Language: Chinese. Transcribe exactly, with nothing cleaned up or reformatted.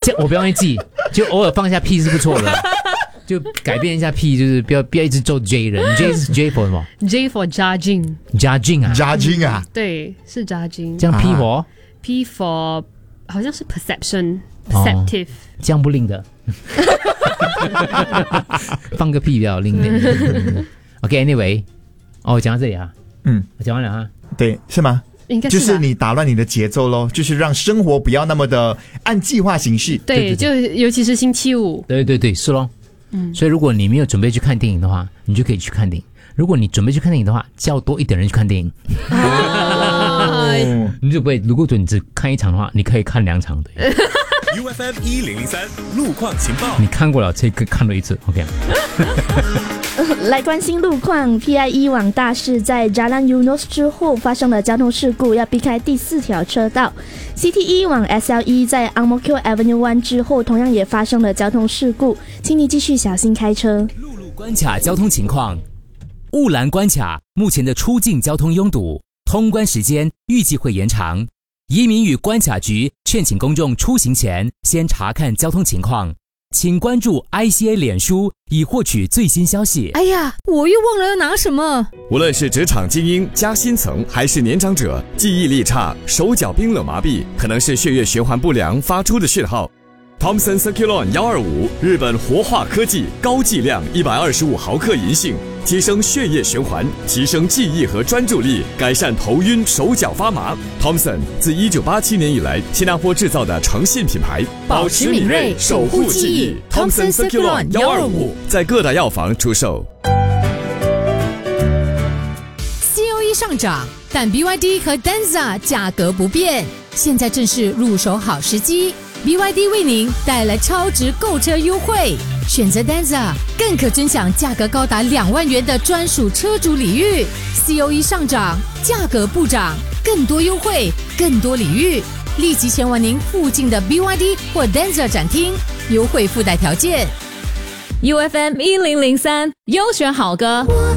我不要忘记记，就偶尔放一下屁是不错的。就改变一下屁，就是不要不要一直做 J 人 ，J 是 J for 什么 ？J for judging，judging 啊 ，judging 啊， 对，是 judging。 这样 P for P for 好像是 perception，perceptive，、哦、 这样不灵的。放个屁比较灵点。OK，Anyway，、okay, 哦，讲到这里啊，嗯，讲完了哈， 对，是吗？ 应该是就是你打乱你的节奏咯，就是让生活不要那么的按计划行事。 对，对对对，就尤其是星期五。 对对对，是咯。嗯，所以如果你没有准备去看电影的话，你就可以去看电影；如果你准备去看电影的话，叫多一点人去看电影。哦、你就不会，如果你只看一场的话，你可以看两场的。 U F M 一零零三路况情报， 你看过了，这个看了一次 ，OK。 来关心路况 ，P I E 往大市在 Jalan Eunos 之后发生了交通事故，要避开第四条车道。C T E 往 S L E 在 Ang Mo Kio Avenue 湾之后，同样也发生了交通事故，请你继续小心开车。 陆路关卡交通情况：雾兰关卡目前的出境交通拥堵，通关时间预计会延长。移民与关卡局劝请公众出行前先查看交通情况，请关注 I C A 脸书以获取最新消息。 哎呀，我又忘了要拿什么。 无论是职场精英、加薪层，还是年长者，记忆力差、手脚冰冷麻痹，可能是血液循环不良发出的讯号。Thomson Circulon 一二五，日本活化科技，高剂量一百二十五毫克银杏，提升血液循环，提升记忆和专注力，改善头晕、手脚发麻。Thomson 自一九八七年以来，新加坡制造的诚信品牌， 保持敏锐，守护记忆。Thomson Circulon 一二五， 在各大药房出售。 C O E 上涨，但 B Y D 和 Denza 价格不变，现在正是入手好时机。B Y D 为您带来超值购车优惠，选择 Denza 更可尊享价格高达两万元的专属车主礼遇。C O E 上涨，价格不涨，更多优惠，更多礼遇，立即前往您附近的 B Y D 或 Denza 展厅，优惠附带条件。 U F M 一零零三优选好歌。